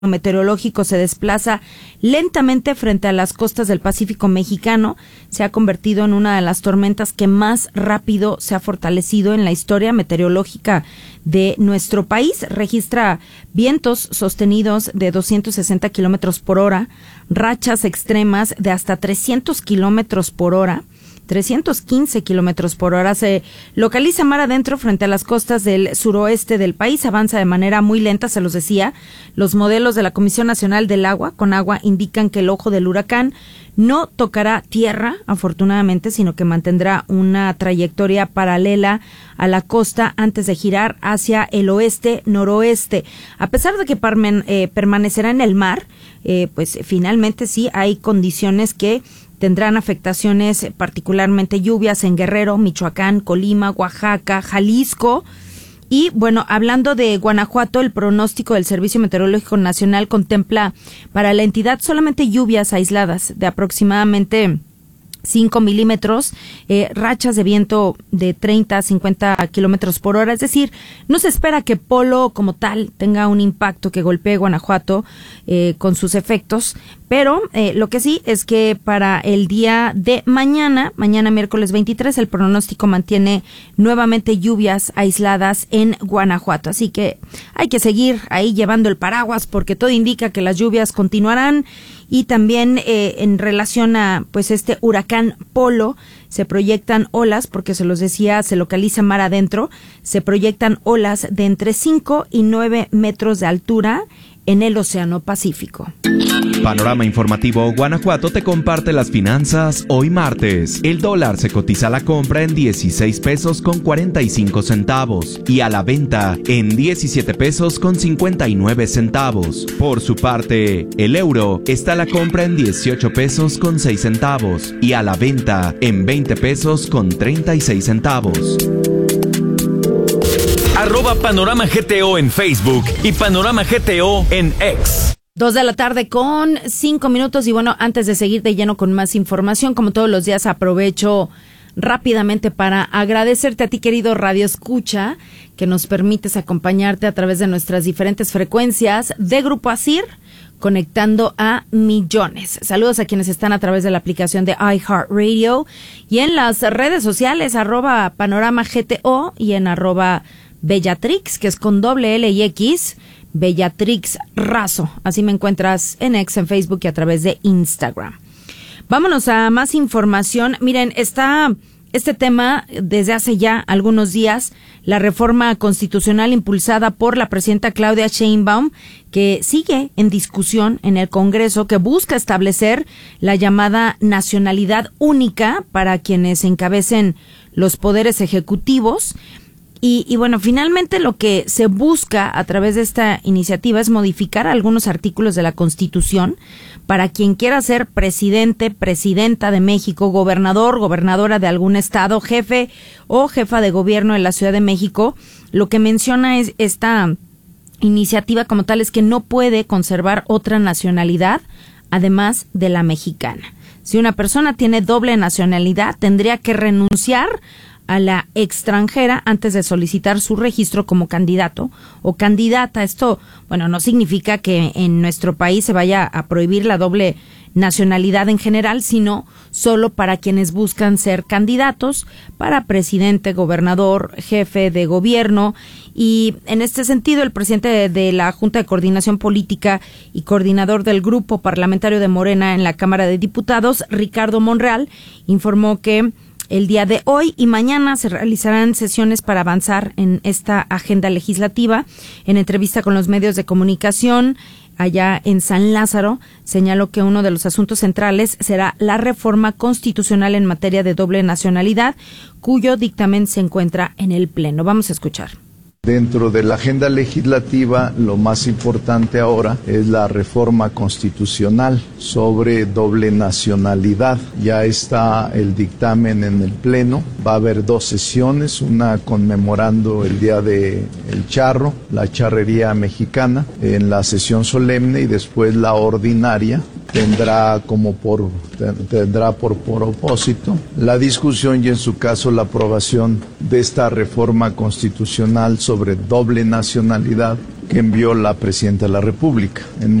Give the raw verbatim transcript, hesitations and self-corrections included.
meteorológico se desplaza lentamente frente a las costas del Pacífico mexicano. Se ha convertido en una de las tormentas que más rápido se ha fortalecido en la historia meteorológica de nuestro país. Registra vientos sostenidos de doscientos sesenta kilómetros por hora, rachas extremas de hasta trescientos kilómetros por hora. trescientos quince kilómetros por hora. Se localiza mar adentro frente a las costas del suroeste del país. Avanza de manera muy lenta, se los decía. Los modelos de la Comisión Nacional del Agua, Conagua, indican que el ojo del huracán no tocará tierra, afortunadamente, sino que mantendrá una trayectoria paralela a la costa antes de girar hacia el oeste-noroeste. A pesar de que parmen, eh, permanecerá en el mar, eh, pues finalmente sí hay condiciones que tendrán afectaciones, particularmente lluvias en Guerrero, Michoacán, Colima, Oaxaca, Jalisco. Y bueno, hablando de Guanajuato, el pronóstico del Servicio Meteorológico Nacional contempla para la entidad solamente lluvias aisladas de aproximadamente cinco milímetros, eh, rachas de viento de treinta a cincuenta kilómetros por hora. Es decir, no se espera que Polo como tal tenga un impacto que golpee Guanajuato eh, con sus efectos, pero eh, lo que sí es que para el día de mañana, mañana miércoles veintitrés, el pronóstico mantiene nuevamente lluvias aisladas en Guanajuato. Así que hay que seguir ahí llevando el paraguas porque todo indica que las lluvias continuarán. Y también eh, en relación a pues este huracán Polo, se proyectan olas, porque se los decía, se localiza mar adentro, se proyectan olas de entre cinco y nueve metros de altura en el Océano Pacífico. Panorama Informativo Guanajuato te comparte las finanzas hoy martes. El dólar se cotiza a la compra en dieciséis pesos con cuarenta y cinco centavos y a la venta en diecisiete pesos con cincuenta y nueve centavos. Por su parte, el euro está a la compra en dieciocho pesos con seis centavos y a la venta en veinte pesos con treinta y seis centavos. Arroba Panorama G T O en Facebook y Panorama G T O en X. Dos de la tarde con cinco minutos y bueno, antes de seguir de lleno con más información, como todos los días aprovecho rápidamente para agradecerte a ti, querido Radio Escucha, que nos permites acompañarte a través de nuestras diferentes frecuencias de Grupo ASIR, conectando a millones. Saludos a quienes están a través de la aplicación de iHeartRadio y en las redes sociales, arroba Panorama G T O y en arroba Bellatrix, que es con doble L y X, Bellatrix Razo. Así me encuentras en X, en Facebook y a través de Instagram. Vámonos a más información. Miren, está este tema desde hace ya algunos días, la reforma constitucional impulsada por la presidenta Claudia Sheinbaum, que sigue en discusión en el Congreso, que busca establecer la llamada nacionalidad única para quienes encabecen los poderes ejecutivos. Y, y bueno, finalmente lo que se busca a través de esta iniciativa es modificar algunos artículos de la Constitución para quien quiera ser presidente, presidenta de México, gobernador, gobernadora de algún estado, jefe o jefa de gobierno de la Ciudad de México. Lo que menciona es esta iniciativa como tal es que no puede conservar otra nacionalidad además de la mexicana. Si una persona tiene doble nacionalidad, tendría que renunciar a la extranjera antes de solicitar su registro como candidato o candidata. Esto, bueno, no significa que en nuestro país se vaya a prohibir la doble nacionalidad en general, sino solo para quienes buscan ser candidatos para presidente, gobernador, jefe de gobierno. Y en este sentido, el presidente de, de la Junta de Coordinación Política y coordinador del Grupo Parlamentario de Morena en la Cámara de Diputados, Ricardo Monreal, informó que el día de hoy y mañana se realizarán sesiones para avanzar en esta agenda legislativa. En entrevista con los medios de comunicación allá en San Lázaro, señaló que uno de los asuntos centrales será la reforma constitucional en materia de doble nacionalidad, cuyo dictamen se encuentra en el Pleno. Vamos a escuchar. Dentro de la agenda legislativa, lo más importante ahora es la reforma constitucional sobre doble nacionalidad. Ya está el dictamen en el Pleno. Va a haber dos sesiones, una conmemorando el Día del Charro, la charrería mexicana, en la sesión solemne, y después la ordinaria. Tendrá como por tendrá por propósito la discusión y en su caso la aprobación de esta reforma constitucional sobre doble nacionalidad que envió la Presidenta de la República. En